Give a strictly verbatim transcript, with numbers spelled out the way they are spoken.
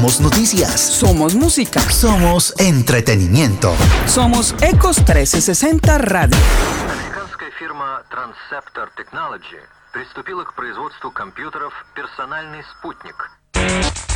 Somos noticias. Somos música. Somos entretenimiento. Somos Ecos триста шестьдесят Radio. Американская фирма Transceptor Technology приступила к производству компьютеров «Персональный спутник».